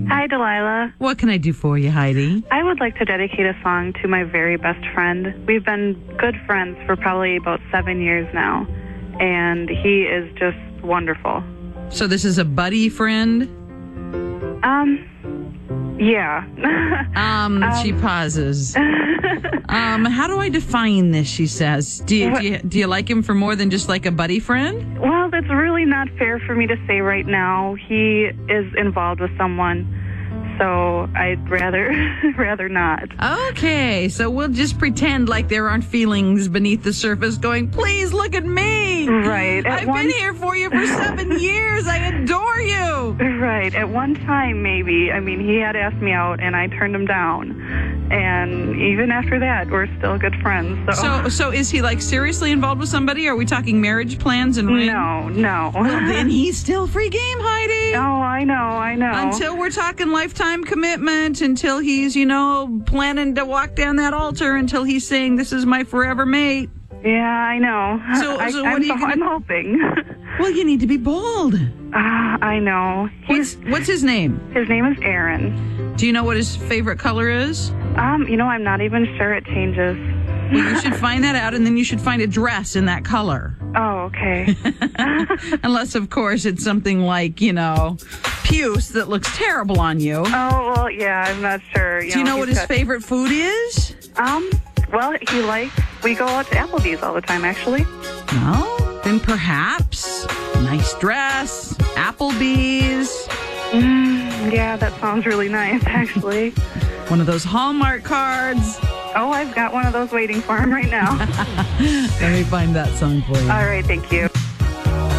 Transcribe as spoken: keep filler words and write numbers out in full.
Hi, Delilah. What can I do for you, Heidi? I would like to dedicate a song to my very best friend. We've been good friends for probably about seven years now, and he is just wonderful. So this is a buddy friend? Um, yeah. um, um, she pauses. um, how do I define this, she says? Do you, do you, do you like him for more than just like a buddy friend? Well, that's really not fair for me to say right now. He is involved with someone. So I'd rather rather not. Okay, so we'll just pretend like there aren't feelings beneath the surface going, please look at me. Right. At I've one... been here for you for seven years. I adore you. Right. At one time, maybe. I mean, he had asked me out, and I turned him down. And even after that, we're still good friends. So, so, so is he, like, seriously involved with somebody? Are we talking marriage plans and ring? No, no. Well, then he's still free game, Heidi. Oh, I know, I know. Until we're talking lifetime commitment, until he's, you know, planning to walk down that altar, until he's saying, this is my forever mate. Yeah, I know. So, I, so what I'm, are you gonna... I'm hoping. Well, you need to be bold. Ah, uh, I know. He's, what's, what's his name? His name is Aaron. Do you know what his favorite color is? Um, you know, I'm not even sure. It changes. Well, you should find that out, and then you should find a dress in that color. Oh, okay. Unless, of course, it's something like, you know, puce that looks terrible on you. Oh, well, yeah, I'm not sure. You Do you know, know what his got... favorite food is? Um, well, he likes, we go out to Applebee's all the time, actually. No? Then perhaps nice dress, Applebee's. Mm, yeah, that sounds really nice, actually. One of those Hallmark cards. Oh, I've got one of those waiting for him right now. Let me find that song for you. All right, thank you.